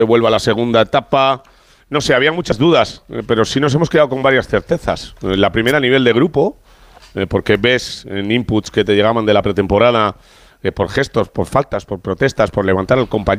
vuelva a la segunda etapa. No sé, había muchas dudas, pero sí nos hemos quedado con varias certezas. La primera a nivel de grupo, porque ves en inputs que te llegaban de la pretemporada, por gestos, por faltas, por protestas, por levantar al compañero.